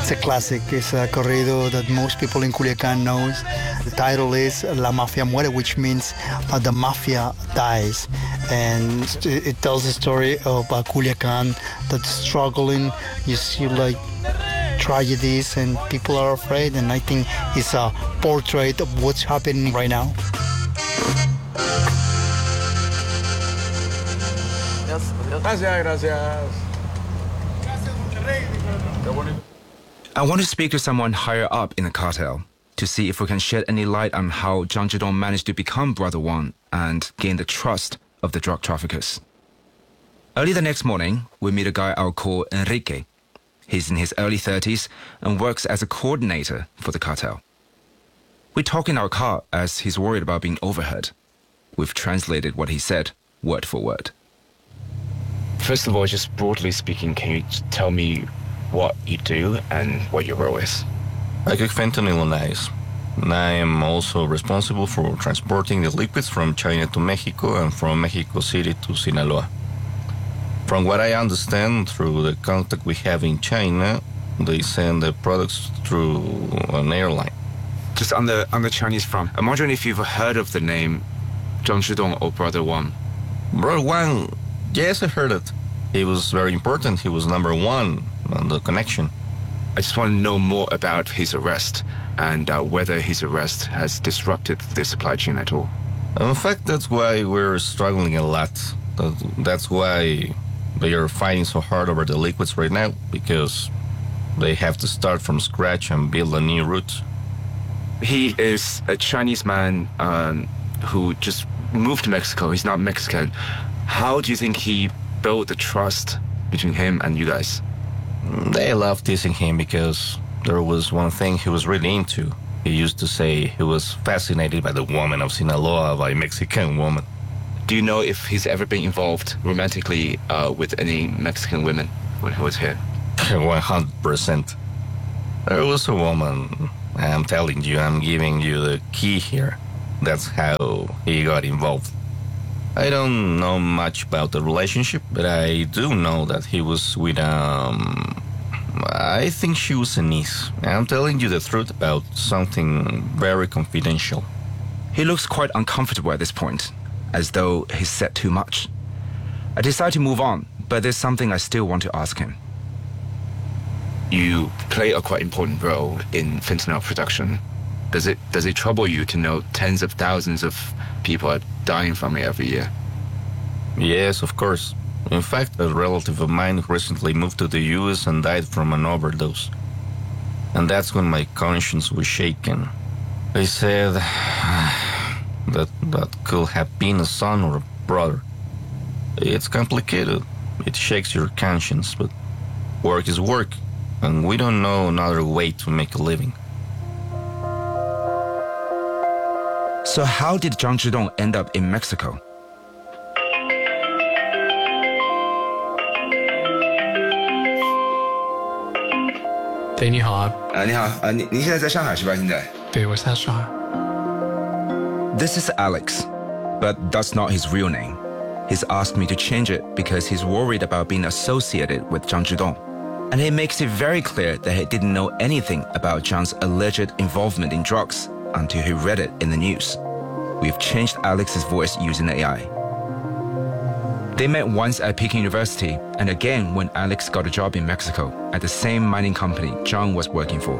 It's a classic. It's a corrido that most people in Culiacan knows. The title is La Mafia Muere, which means the mafia dies. And it tells the story of Culiacan that's struggling. You see like tragedies and people are afraid, and I think it's a portrait of what's happening right now. I want to speak to someone higher up in the cartel to see if we can shed any light on how Zhang Zhidong managed to become Brother One and gain the trust of the drug traffickers. Early the next morning, we meet a guy I'll call Enrique. He's in his early 30s and works as a coordinator for the cartel. We talk in our car as he's worried about being overheard. We've translated what he said, word for word. First of all, just broadly speaking, can you tell me what you do and what your role is? I cook fentanyl on ice. I am also responsible for transporting the liquids from China to Mexico and from Mexico City to Sinaloa. From what I understand, through the contact we have in China, they send the products through an airline. Just on the Chinese front, I'm wondering if you've heard of the name Zhang Zhidong or Brother One. Brother One, yes, I heard it. He was very important. He was number one on the connection. I just want to know more about his arrest and whether his arrest has disrupted the supply chain at all. In fact, that's why we're struggling a lot. That's why they are fighting so hard over the liquids right now, because they have to start from scratch and build a new route. He is a Chinese man who just moved to Mexico. He's not Mexican. How do you think he built the trust between him and you guys? They love teasing him because there was one thing he was really into. He used to say he was fascinated by the woman of Sinaloa, by a Mexican woman. Do you know if he's ever been involved romantically with any Mexican women when he was here? 100%. There was a woman. I'm telling you, I'm giving you the key here. That's how he got involved. I don't know much about the relationship, but I do know that he was with, I think she was a niece. I'm telling you the truth about something very confidential. He looks quite uncomfortable at this point, as though he's said too much. I decide to move on, but there's something I still want to ask him. You play a quite important role in fentanyl production. Does it trouble you to know tens of thousands of people are dying from it every year? Yes, of course. In fact, a relative of mine recently moved to the US and died from an overdose. And that's when my conscience was shaken. I said that could have been a son or a brother. It's complicated. It shakes your conscience, but work is work, and we don't know another way to make a living. So how did Zhang Zhidong end up in Mexico? Hey, 你好啊。 你好，您现在在上海是吧？现在？ 对，我在上海。 This is Alex, but that's not his real name. He's asked me to change it because he's worried about being associated with Zhang Zhidong. And he makes it very clear that he didn't know anything about Zhang's alleged involvement in drugs until he read it in the news. We've changed Alex's voice using AI. They met once at Peking University and again when Alex got a job in Mexico at the same mining company Zhang was working for.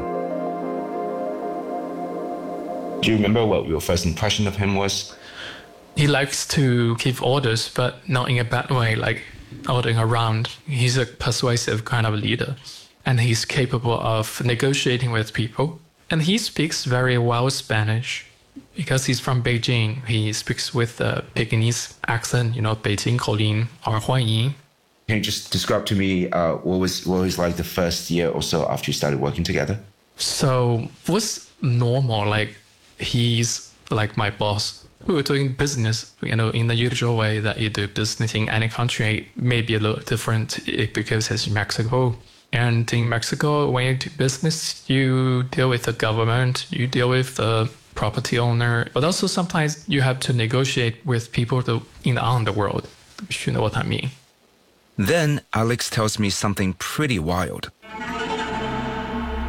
Do you remember what your first impression of him was? He likes to give orders, but not in a bad way, like ordering around. He's a persuasive kind of leader, and he's capable of negotiating with people. And he speaks very well Spanish. Because he's from Beijing, he speaks with a Pekingese accent, Beijing 口音 or 欢迎. Can you just describe to me what was like the first year or so after you started working together? So what's normal? Like he's like my boss. We were doing business, in the usual way that you do business in any country, maybe a little different because it's Mexico. And in Mexico, when you do business, you deal with the government, you deal with the property owner, but also sometimes you have to negotiate with people in the underworld, if you know what I mean. Then Alex tells me something pretty wild.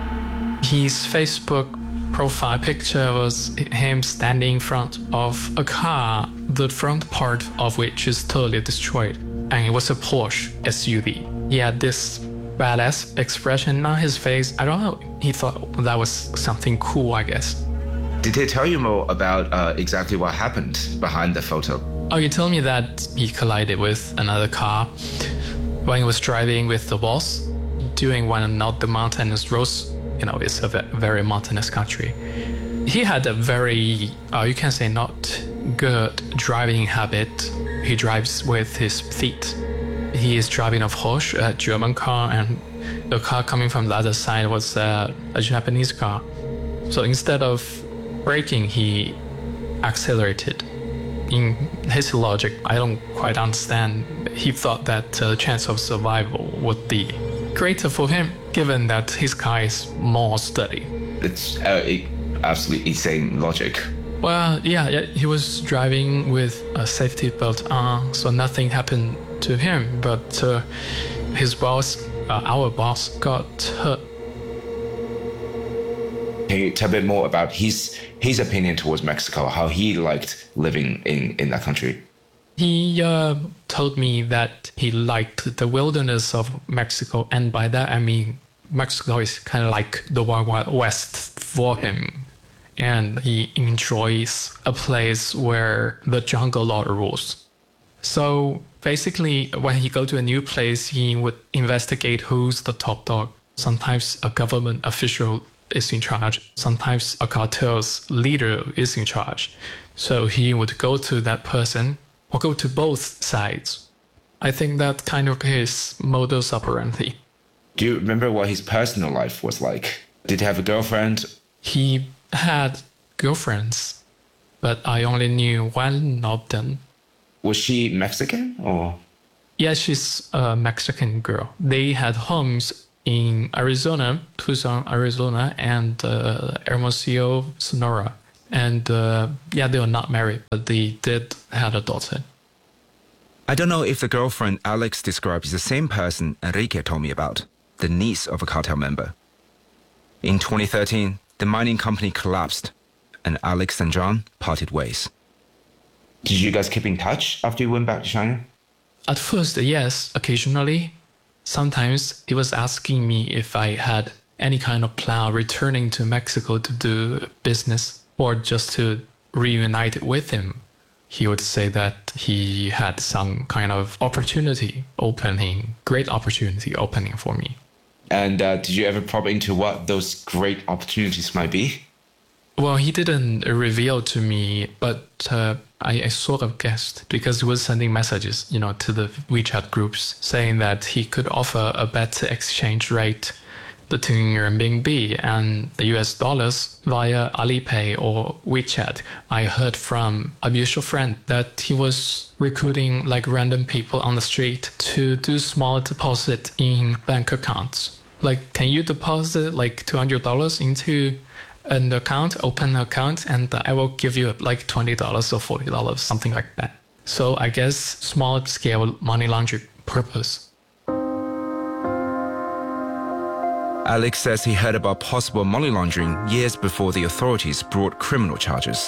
His Facebook profile picture was him standing in front of a car, the front part of which is totally destroyed, and it was a Porsche SUV. He had this badass expression on his face. I don't know, he thought that was something cool, I guess. Did he tell you more about exactly what happened behind the photo? Oh, he told me that he collided with another car when he was driving with the boss, doing one of the mountainous roads. You know, it's a very mountainous country. He had a very, you can say, not good driving habit. He drives with his feet. He is driving a Porsche, a German car, and the car coming from the other side was a Japanese car. So instead of braking, he accelerated. In his logic, I don't quite understand. He thought that the chance of survival would be greater for him, given that his car is more sturdy. It's absolutely insane logic. Well, yeah, he was driving with a safety belt on, so nothing happened to him, but his boss, our boss, got hurt. Can you tell a bit more about his opinion towards Mexico, how he liked living in that country? He told me that he liked the wilderness of Mexico, and by that I mean Mexico is kind of like the Wild Wild West for him. And he enjoys a place where the jungle law rules. So basically, when he go to a new place, he would investigate who's the top dog. Sometimes a government official is in charge. Sometimes a cartel's leader is in charge. So he would go to that person or go to both sides. I think that kind of his modus operandi. Do you remember what his personal life was like? Did he have a girlfriend? He had girlfriends, but I only knew one of them. Was she Mexican or? Yeah, she's a Mexican girl. They had homes in Arizona, Tucson, Arizona, and Hermosillo, Sonora. And yeah, they were not married, but they did have a daughter. I don't know if the girlfriend Alex described is the same person Enrique told me about, the niece of a cartel member. In 2013, the mining company collapsed, and Alex and John parted ways. Did you guys keep in touch after you went back to China? At first, yes, occasionally. Sometimes he was asking me if I had any kind of plan returning to Mexico to do business or just to reunite with him. He would say that he had some kind of great opportunity opening for me. And did you ever probe into what those great opportunities might be? Well, he didn't reveal to me, but I sort of guessed because he was sending messages, to the WeChat groups saying that he could offer a better exchange rate between RMB and the US dollars via Alipay or WeChat. I heard from a mutual friend that he was recruiting like random people on the street to do small deposit in bank accounts. Like, can you deposit like $200 into an account, open an account, and I will give you like $20 or $40, something like that. So I guess small scale money laundering purpose. Alex says he heard about possible money laundering years before the authorities brought criminal charges.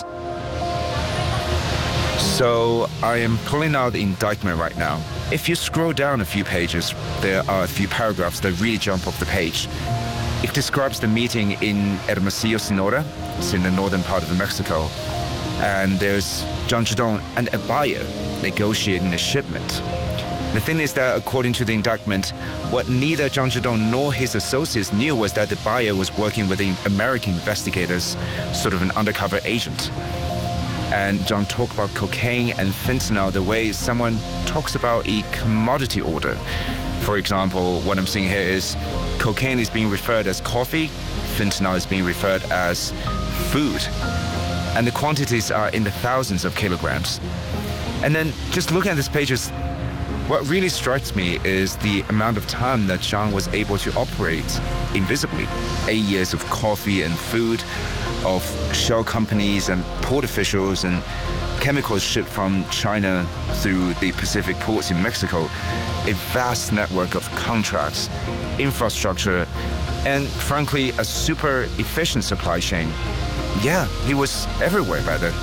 So I am pulling out the indictment right now. If you scroll down a few pages, there are a few paragraphs that really jump off the page. It describes the meeting in Hermosillo, Sonora. It's in the northern part of Mexico. And there's Zhang Zhidong and a buyer negotiating a shipment. The thing is that, according to the indictment, what neither Zhang Zhidong nor his associates knew was that the buyer was working with the American investigators, sort of an undercover agent. And John talked about cocaine and fentanyl the way someone talks about a commodity order. For example, what I'm seeing here is cocaine is being referred as coffee, fentanyl is being referred as food. And the quantities are in the thousands of kilograms. And then just looking at this page, what really strikes me is the amount of time that Zhang was able to operate invisibly. 8 years of coffee and food, of shell companies and port officials and chemicals shipped from China through the Pacific ports in Mexico, a vast network of contracts, infrastructure, and frankly, a super efficient supply chain. Yeah, he was everywhere by then.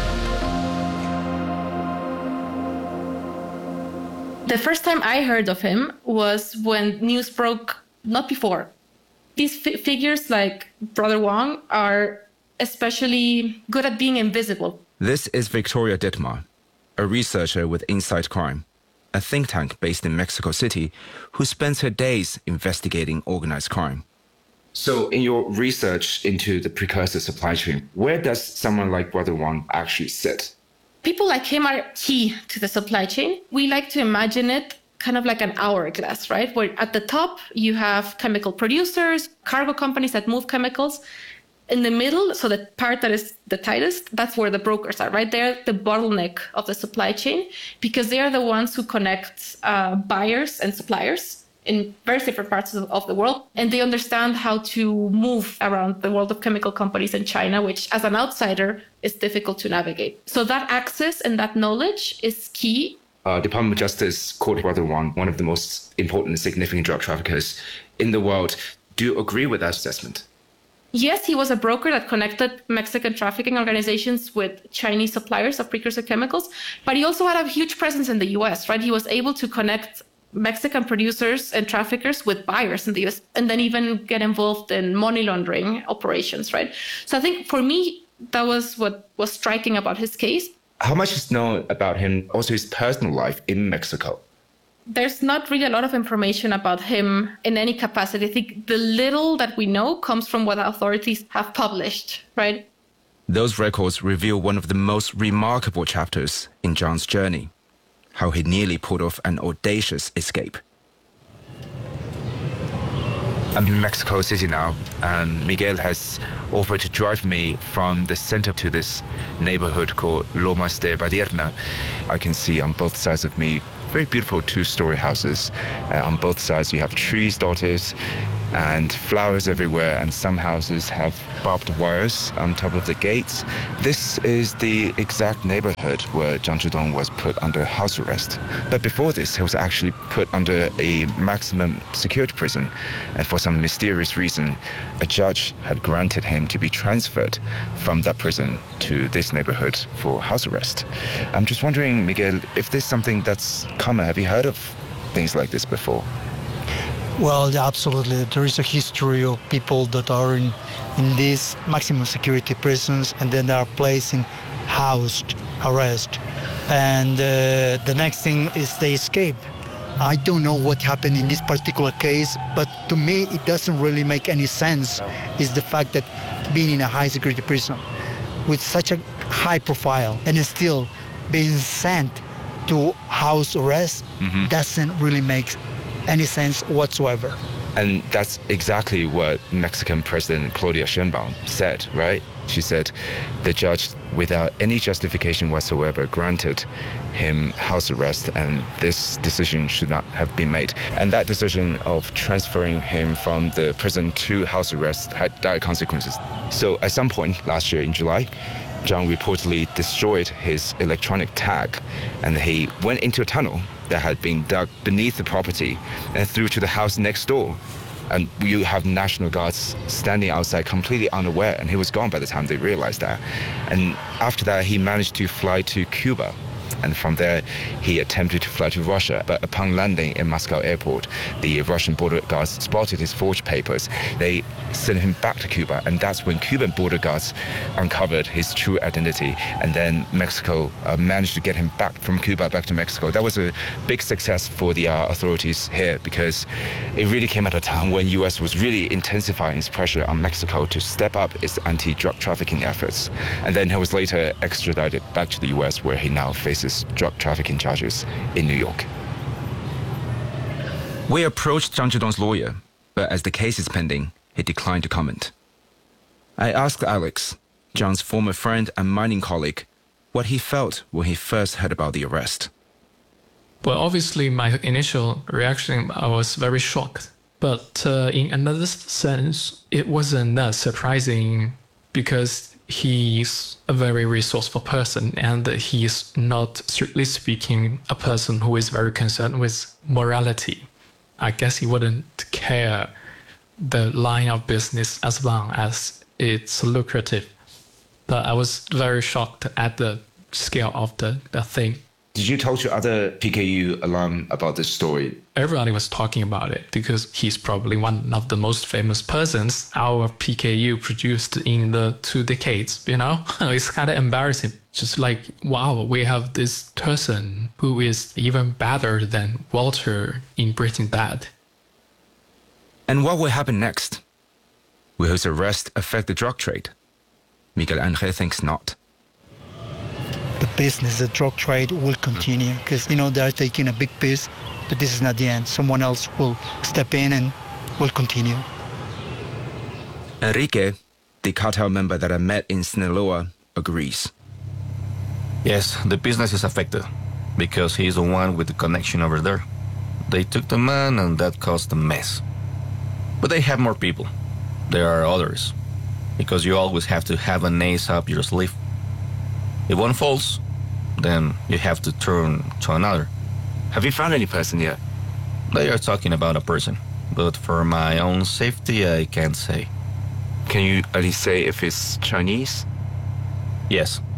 The first time I heard of him was when news broke, not before. These figures like Brother Wong are especially good at being invisible. This is Victoria Dittmar, a researcher with Inside Crime, a think tank based in Mexico City who spends her days investigating organized crime. So in your research into the precursor supply chain, where does someone like Brother Wong actually sit? People like him are key to the supply chain. We like to imagine it kind of like an hourglass, right? Where at the top, you have chemical producers, cargo companies that move chemicals. In the middle, so the part that is the tightest, that's where the brokers are, right? They're the bottleneck of the supply chain because they are the ones who connect buyers and suppliers in very different parts of the world. And they understand how to move around the world of chemical companies in China, which as an outsider is difficult to navigate. So that access and that knowledge is key. Department of Justice called Brother Wong one of the most important and significant drug traffickers in the world. Do you agree with that assessment? Yes, he was a broker that connected Mexican trafficking organizations with Chinese suppliers of precursor chemicals, but he also had a huge presence in the US, right? He was able to connect Mexican producers and traffickers with buyers in the US, and then even get involved in money laundering operations, right? So I think for me, that was what was striking about his case. How much is known about him, also his personal life in Mexico? There's not really a lot of information about him in any capacity. I think the little that we know comes from what authorities have published, right? Those records reveal one of the most remarkable chapters in John's journey, how he nearly pulled off an audacious escape. I'm in Mexico City now, and Miguel has offered to drive me from the center to this neighborhood called Lomas de Padierna. I can see on both sides of me very beautiful two-story houses. On both sides you have trees dotted and flowers everywhere, and some houses have barbed wires on top of the gates. This is the exact neighborhood where Zhang Zhidong was put under house arrest. But before this, he was actually put under a maximum security prison, and for some mysterious reason, a judge had granted him to be transferred from that prison to this neighborhood for house arrest. I'm just wondering, Miguel, if there's something that's common. Have you heard of things like this before? Well, absolutely. There is a history of people that are in these maximum security prisons, and then they are placed in house arrest. And the next thing is they escape. I don't know what happened in this particular case, but to me, it doesn't really make any sense. Is the fact that being in a high security prison with such a high profile and still being sent to house arrest doesn't really make any sense whatsoever. And that's exactly what Mexican President Claudia Sheinbaum said, right? She said the judge, without any justification whatsoever, granted him house arrest, and this decision should not have been made. And that decision of transferring him from the prison to house arrest had dire consequences. So at some point last year in July, Zhang reportedly destroyed his electronic tag, and he went into a tunnel that had been dug beneath the property and through to the house next door. And you have National Guards standing outside completely unaware, and he was gone by the time they realized that. And after that, he managed to fly to Cuba. And from there, he attempted to fly to Russia. But upon landing in Moscow airport, the Russian border guards spotted his forged papers. They sent him back to Cuba, and that's when Cuban border guards uncovered his true identity. And then Mexico managed to get him back from Cuba back to Mexico. That was a big success for the authorities here, because it really came at a time when U.S. was really intensifying its pressure on Mexico to step up its anti-drug trafficking efforts. And then he was later extradited back to the U.S., where he now faces drug trafficking charges in New York. We approached Zhang Zhidong's lawyer, but as the case is pending, he declined to comment. I asked Alex, Zhang's former friend and mining colleague, what he felt when he first heard about the arrest. Well, obviously, my initial reaction, I was very shocked. But in another sense, it wasn't that surprising because he's a very resourceful person, and he's not, strictly speaking, a person who is very concerned with morality. I guess he wouldn't care the line of business as long as it's lucrative. But I was very shocked at the scale of the thing. Did you tell your other PKU alum about this story? Everybody was talking about it because he's probably one of the most famous persons our PKU produced in the 2 decades, you know? It's kind of embarrassing. Just like, wow, we have this person who is even better than Walter in Breaking Bad. And what will happen next? Will his arrest affect the drug trade? Miguel Angel thinks not. The business, the drug trade will continue because, you know, they're taking a big piece, but this is not the end. Someone else will step in and will continue. Enrique, the cartel member that I met in Sinaloa, agrees. Yes, the business is affected because he's the one with the connection over there. They took the man and that caused a mess. But they have more people. There are others. Because you always have to have an ace up your sleeve. If one falls, then you have to turn to another. Have you found any person yet? They are talking about a person, but for my own safety, I can't say. Can you at least say if it's Chinese? Yes,